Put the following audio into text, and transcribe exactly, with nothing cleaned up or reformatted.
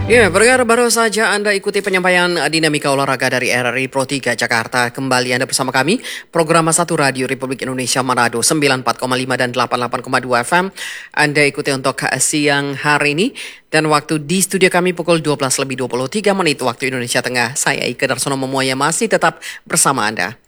Ya, pendengar baru saja Anda ikuti penyampaian dinamika olahraga dari R R I Pro tiga Jakarta. Kembali Anda bersama kami, program satu Radio Republik Indonesia Manado sembilan puluh empat koma lima dan delapan puluh delapan koma dua F M. Anda ikuti untuk siang hari ini dan waktu di studio kami pukul dua belas lebih dua puluh tiga menit waktu Indonesia Tengah. Saya Ika Darsono Memuaya masih tetap bersama Anda.